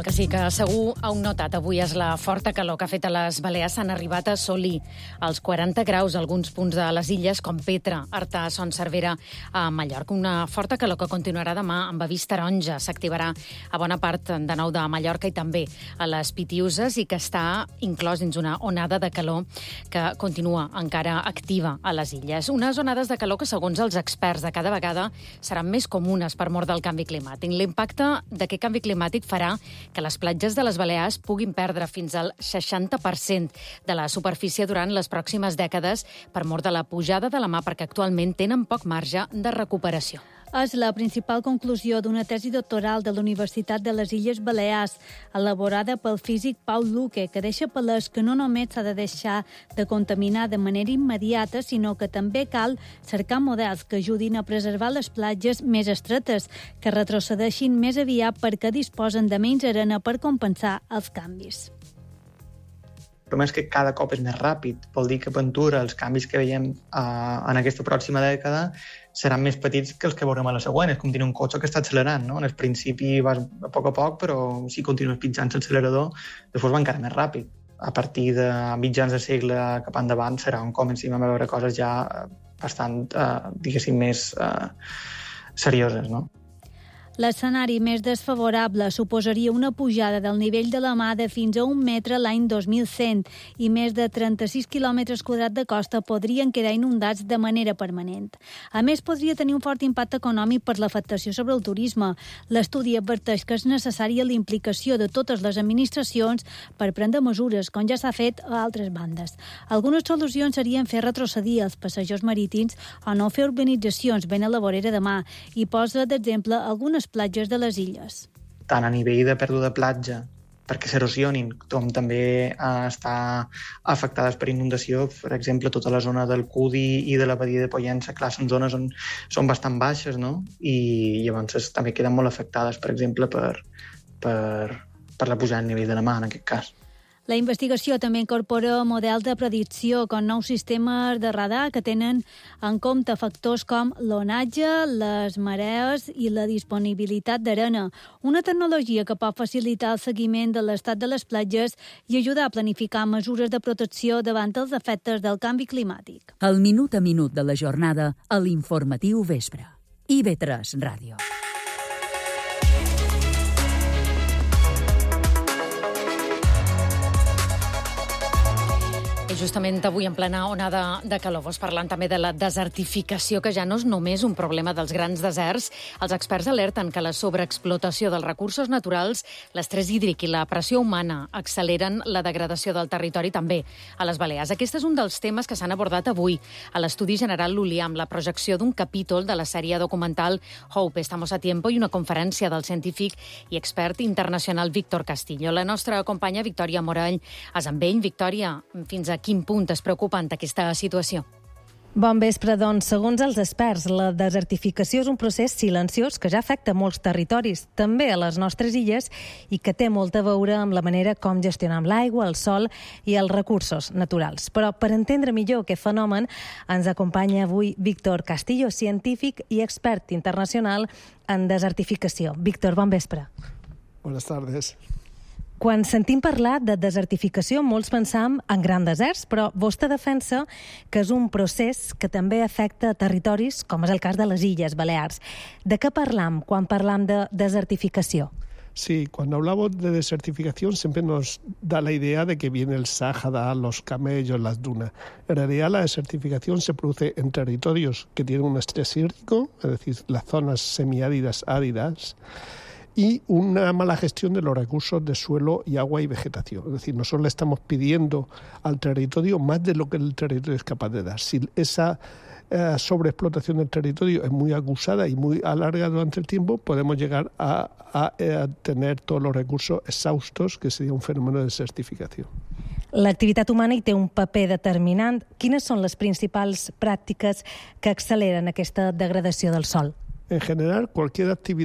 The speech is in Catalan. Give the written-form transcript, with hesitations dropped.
Que sí, que segur heu notat. Avui és la forta calor que ha fet a les Balears. S'han arribat a assolir els 40 graus a alguns punts de les illes, com Petra, Artà, Son Servera, a Mallorca. Una forta calor que continuarà demà amb avís taronja. S'activarà a bona part de nou de Mallorca i també a les Pitiüses i que està inclòs dins una onada de calor que continua encara activa a les illes. Unes onades de calor que, segons els experts, de cada vegada seran més comunes per mort del canvi climàtic. L'impacte d'aquest canvi climàtic farà que les platges de les Balears puguin perdre fins al 60% de la superfície durant les pròximes dècades per mort de la pujada de la mar, perquè actualment tenen poc marge de recuperació. És la principal conclusió d'una tesi doctoral de la Universitat de les Illes Balears, elaborada pel físic Pau Luque, que deixa palès que no només s'ha de deixar de contaminar de manera immediata, sinó que també cal cercar models que ajudin a preservar les platges més estretes, que retrocedeixin més aviat perquè disposen de menys arena per compensar els canvis. El problema és que cada cop és més ràpid. Vol dir que a Ventura els canvis que veiem en aquesta pròxima dècada seran més petits que els que veurem a la següent. És com tenir un cotxe que està accelerant, no? En el principi vas a poc, però si continues pitjant l'accelerador, després va encara més ràpid. A partir de mitjans de segle cap endavant serà on comencem a veure coses ja bastant, diguéssim, més serioses, no? L'escenari més desfavorable suposaria una pujada del nivell de la mar de fins a 1 metre l'any 2100 i més de 36 quilòmetres quadrats de costa podrien quedar inundats de manera permanent. A més, podria tenir un fort impacte econòmic per l'afectació sobre el turisme. L'estudi adverteix que és necessària la implicació de totes les administracions per prendre mesures, com ja s'ha fet a altres bandes. Algunes solucions serien fer retrocedir els passejos marítims o no fer urbanitzacions ben a la vorera de mar i posa d'exemple algunes platges de les illes. Tant a nivell de pèrdua de platja, perquè s'erosionin, com també està afectades per inundació, per exemple, tota la zona del Cudi i de la badia de Pollença, clar, són zones on són bastant baixes, no? I llavors també queden molt afectades, per exemple, per la pujada a nivell de la mar, en aquest cas. La investigació també incorpora models de predicció com nous sistemes de radar que tenen en compte factors com l'onatge, les marees i la disponibilitat d'arena. Una tecnologia que pot facilitar el seguiment de l'estat de les platges i ajudar a planificar mesures de protecció davant els efectes del canvi climàtic. El minut a minut de la jornada a l'informatiu vespre. IB3 Ràdio. I justament avui en plena onada de calor, parlant també de la desertificació, que ja no és només un problema dels grans deserts. Els experts alerten que la sobreexplotació dels recursos naturals, l'estrès hídric i la pressió humana acceleren la degradació del territori també a les Balears. Aquest és un dels temes que s'han abordat avui a l'Estudi General Llulià, amb la projecció d'un capítol de la sèrie documental Hope, Estamos a Tiempo i una conferència del científic i expert internacional Víctor Castillo. La nostra companya Victòria Morell és amb ell. Victòria, fins a quin punt és preocupant aquesta situació? Bon vespre, doncs. Segons els experts, la desertificació és un procés silenciós que ja afecta molts territoris, també a les nostres illes, i que té molt a veure amb la manera com gestionem l'aigua, el sol i els recursos naturals. Però per entendre millor aquest fenomen ens acompanya avui Víctor Castillo, científic i expert internacional en desertificació. Víctor, bon vespre. Buenas tardes. Quan sentim parlar de desertificació, molts pensam en grans deserts, però vostè defensa que és un procés que també afecta territoris, com és el cas de les Illes Balears. De què parlam quan parlam de desertificació? Sí, cuando hablamos de desertificación siempre nos da la idea de que viene el Sáhara, los camellos, las dunas. En realidad la desertificación se produce en territorios que tienen un estrés hídrico, es decir, las zonas semiáridas, áridas, y una mala gestión de los recursos de suelo y agua y vegetación. Es decir, nosotros le estamos pidiendo al territorio más de lo que el territorio es capaz de dar. Si esa sobreexplotación del territorio es muy acusada y muy alarga durante el tiempo, podemos llegar a tener todos los recursos exhaustos, que sería un fenómeno de desertificació. L'activitat humana hi té un paper determinant. Quines són les principals pràctiques que acceleren aquesta degradació del sòl? En general, cualquier actividad